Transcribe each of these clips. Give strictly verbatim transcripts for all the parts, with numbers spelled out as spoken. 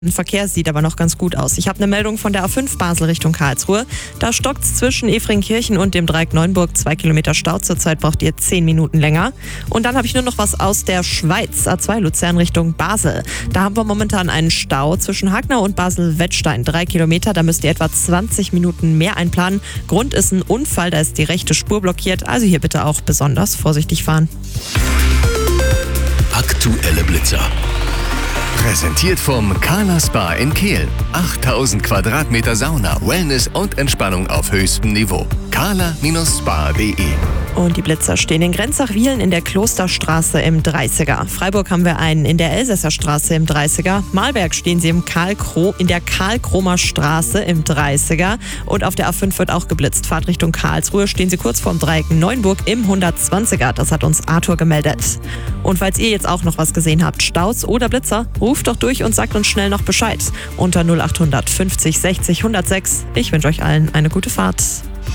Verkehr sieht aber noch ganz gut aus. Ich habe eine Meldung von der A fünf Basel Richtung Karlsruhe. Da stockt es zwischen Efringkirchen und dem Dreieck Neunburg. Zwei Kilometer Stau. Zurzeit braucht ihr zehn Minuten länger. Und dann habe ich nur noch was aus der Schweiz. A zwei Luzern Richtung Basel. Da haben wir momentan einen Stau zwischen Hagnau und Basel-Wettstein. Drei Kilometer, da müsst ihr etwa zwanzig Minuten mehr einplanen. Grund ist ein Unfall, da ist die rechte Spur blockiert. Also hier bitte auch besonders vorsichtig fahren. Aktuelle Blitzer. Präsentiert vom Carla Spa in Kehl. achttausend Quadratmeter Sauna, Wellness und Entspannung auf höchstem Niveau. carla Spa punkt de. Und die Blitzer stehen in Grenzach-Wiehlen in der Klosterstraße im dreißiger. Freiburg haben wir einen in der Elsässerstraße im dreißiger. Malberg stehen sie im Karl Kro- in der Karl-Kromer Straße im dreißiger. Und auf der A fünf wird auch geblitzt. Fahrt Richtung Karlsruhe stehen sie kurz vorm Dreieck Neunburg im hundertzwanziger. Das hat uns Arthur gemeldet. Und falls ihr jetzt auch noch was gesehen habt, Staus oder Blitzer, ruft doch durch und sagt uns schnell noch Bescheid. Unter null acht fünfzig sechzig hundertsechs. Ich wünsche euch allen eine gute Fahrt.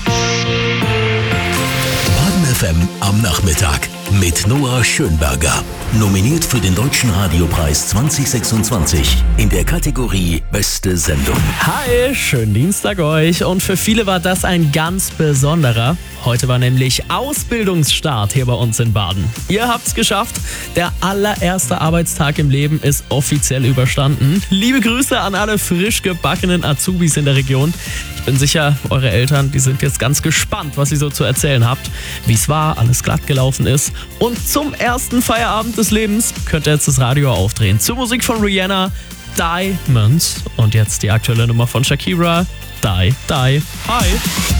F M am Nachmittag mit Noah Schönberger. Nominiert für den Deutschen Radiopreis zwanzig sechsundzwanzig in der Kategorie Beste Sendung. Hi, schönen Dienstag euch. Und für viele war das ein ganz besonderer. Heute war nämlich Ausbildungsstart hier bei uns in Baden. Ihr habt's geschafft. Der allererste Arbeitstag im Leben ist offiziell überstanden. Liebe Grüße an alle frisch gebackenen Azubis in der Region. Ich bin sicher, eure Eltern, die sind jetzt ganz gespannt, was ihr so zu erzählen habt. Wie es war, alles glatt gelaufen ist. Und zum ersten Feierabend des Lebens könnt ihr jetzt das Radio aufdrehen. Zur Musik von Rihanna, Diamonds. Und jetzt die aktuelle Nummer von Shakira, Die, Die. Hi.